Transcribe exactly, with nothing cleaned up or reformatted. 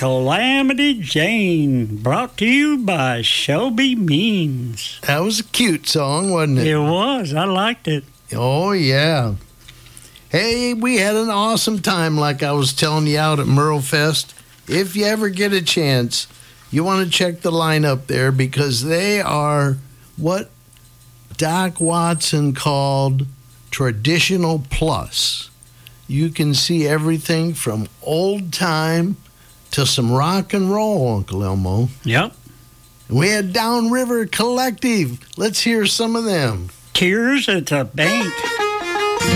Calamity Jane, brought to you by Shelby Means. That was a cute song, wasn't it? It was. I liked it. Oh, yeah. Hey, we had an awesome time, like I was telling you, out at Merle Fest. If you ever get a chance, you want to check the lineup there because they are what Doc Watson called traditional plus. You can see everything from old time to some rock and roll, Uncle Elmo. Yep. We had Downriver Collective. Let's hear some of them. Tears at the Bank.